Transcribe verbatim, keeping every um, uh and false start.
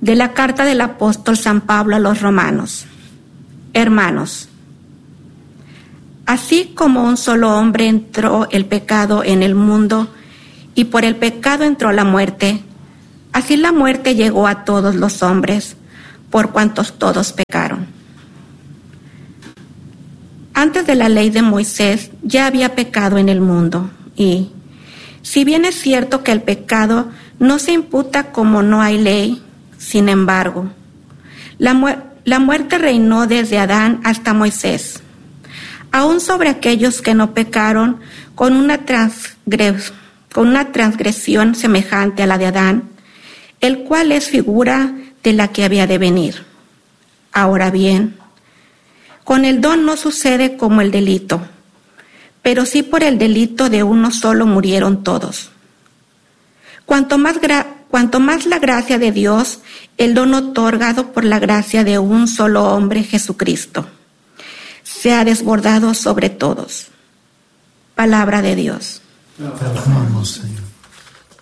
De la carta del apóstol San Pablo a los romanos. Hermanos, así como un solo hombre entró el pecado en el mundo y por el pecado entró la muerte, así la muerte llegó a todos los hombres, por cuantos todos pecaron. Antes de la ley de Moisés ya había pecado en el mundo y, si bien es cierto que el pecado no se imputa como no hay ley, sin embargo, la, mu- la muerte reinó desde Adán hasta Moisés, aún sobre aquellos que no pecaron con una, transgres- con una transgresión semejante a la de Adán, el cual es figura de la que había de venir. Ahora bien, con el don no sucede como el delito, pero sí por el delito de uno solo murieron todos. Cuanto más, gra- cuanto más la gracia de Dios, el don otorgado por la gracia de un solo hombre, Jesucristo, se ha desbordado sobre todos. Palabra de Dios. Te amamos, Señor.